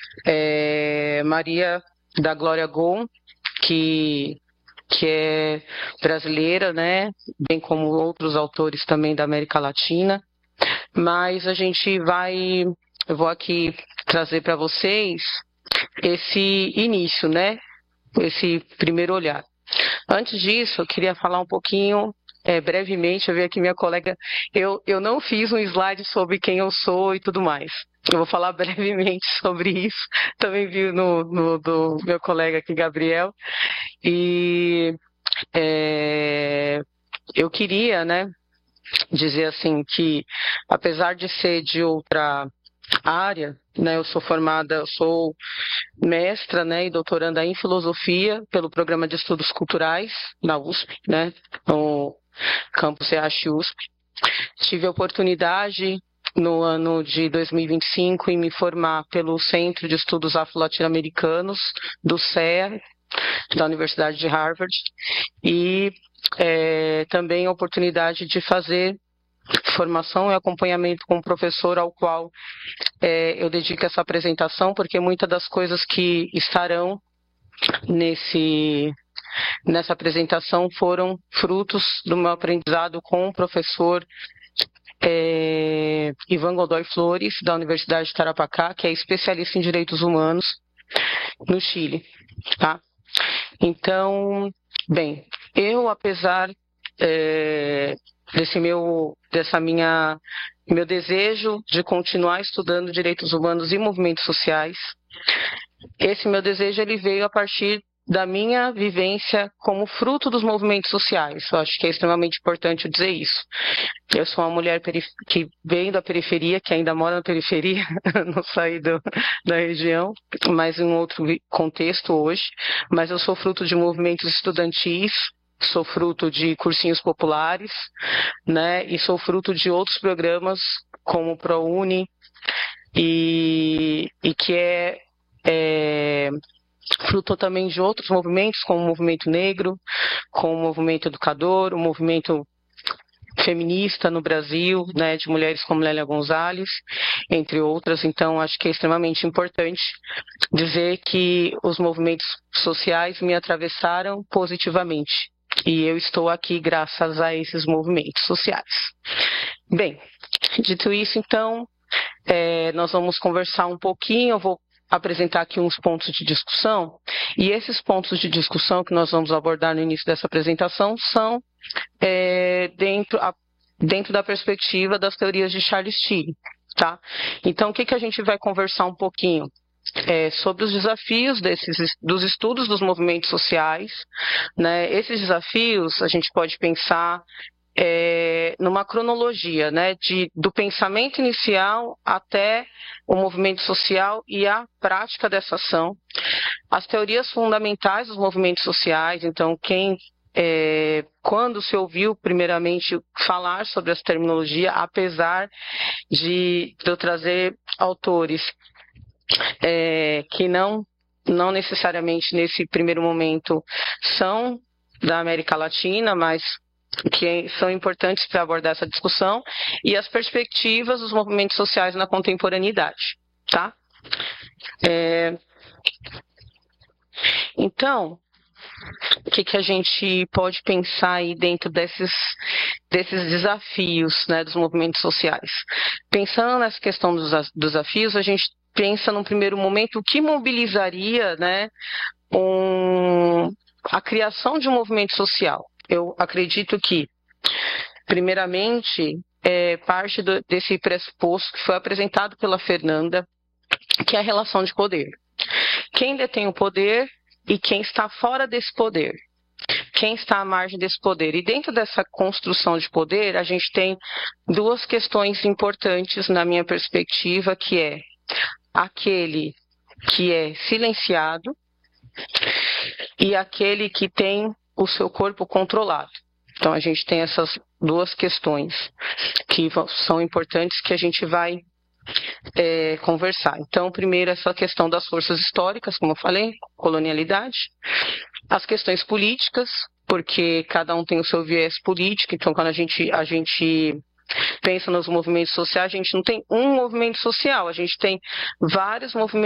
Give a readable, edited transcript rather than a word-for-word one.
Maria da Glória Gon, que é brasileira, né? Bem como outros autores também da América Latina. Mas eu vou aqui trazer para vocês esse início, né? Esse primeiro olhar. Antes disso, eu queria falar um pouquinho, brevemente, eu vi aqui minha colega, eu não fiz um slide sobre quem eu sou e tudo mais. Eu vou falar brevemente sobre isso. Também vi no do meu colega aqui, Gabriel. E eu queria, né, dizer assim que, apesar de ser de outra área, né, eu sou mestra, né, e doutoranda em filosofia pelo programa de estudos culturais na USP, né, no campus EASH USP. Tive a oportunidade no ano de 2025 em me formar pelo Centro de Estudos Afro-Latino-Americanos do CEA, da Universidade de Harvard, e também a oportunidade de fazer formação e acompanhamento com o professor ao qual eu dedico essa apresentação, porque muitas das coisas que estarão nessa apresentação foram frutos do meu aprendizado com o professor Ivan Godoy Flores, da Universidade de Tarapacá, que é especialista em direitos humanos no Chile. Tá? Então, bem, eu, apesar meu desejo de continuar estudando direitos humanos e movimentos sociais, esse meu desejo ele veio a partir da minha vivência como fruto dos movimentos sociais. Eu acho que é extremamente importante eu dizer isso. Eu sou uma mulher que vem da periferia, que ainda mora na periferia, não saí da região, mas em um outro contexto hoje. Mas eu sou fruto de movimentos estudantis, sou fruto de cursinhos populares, né? E sou fruto de outros programas como o ProUni e que fruto também de outros movimentos, como o movimento negro, como o movimento educador, o movimento feminista no Brasil, né, de mulheres como Lélia Gonzalez, entre outras. Então, acho que é extremamente importante dizer que os movimentos sociais me atravessaram positivamente. E eu estou aqui graças a esses movimentos sociais. Bem, dito isso, então, nós vamos conversar um pouquinho, eu vou apresentar aqui uns pontos de discussão, e esses pontos de discussão que nós vamos abordar no início dessa apresentação são dentro da perspectiva das teorias de Charles Tilley. Tá? Então, o que a gente vai conversar um pouquinho? Sobre os desafios dos estudos dos movimentos sociais, né? Esses desafios a gente pode pensar numa cronologia, né, do pensamento inicial até o movimento social e a prática dessa ação. As teorias fundamentais dos movimentos sociais, então quando se ouviu primeiramente falar sobre essa terminologia, apesar de eu trazer autores que não necessariamente nesse primeiro momento são da América Latina, mas que são importantes para abordar essa discussão, e as perspectivas dos movimentos sociais na contemporaneidade. Tá? Então, o que a gente pode pensar aí dentro desses desafios, né, dos movimentos sociais? Pensando nessa questão dos desafios, a gente pensa num primeiro momento o que mobilizaria, né, a criação de um movimento social. Eu acredito que, primeiramente, parte desse pressuposto que foi apresentado pela Fernanda, que é a relação de poder. Quem detém o poder e quem está fora desse poder. Quem está à margem desse poder. E dentro dessa construção de poder, a gente tem duas questões importantes na minha perspectiva, que é aquele que é silenciado e aquele que tem o seu corpo controlado. Então, a gente tem essas duas questões que são importantes que a gente vai conversar. Então, primeiro, essa questão das forças históricas, como eu falei, colonialidade. As questões políticas, porque cada um tem o seu viés político. Então, quando a gente pensa nos movimentos sociais, a gente não tem um movimento social, a gente tem vários movimentos